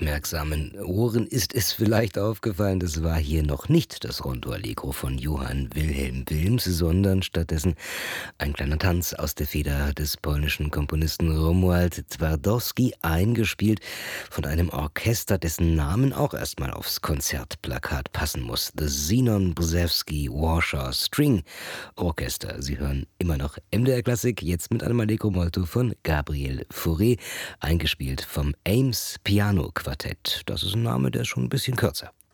aufmerksamen Ohren ist es vielleicht aufgefallen, das war hier noch nicht das Rondo Allegro von Johann Wilhelm Wilms, sondern stattdessen ein kleiner Tanz aus der Feder des polnischen Komponisten Romuald Twardowski, eingespielt von einem Orchester, dessen Namen auch erstmal aufs Konzertplakat passen muss. Das Zenon Brzezowski Warsaw String Orchester. Sie hören immer noch MDR Klassik, jetzt mit einem Allegro Molto von Gabriel Fauré, eingespielt vom Ames Piano Quartett. Das ist ein Name, der ist schon ein bisschen kürzer.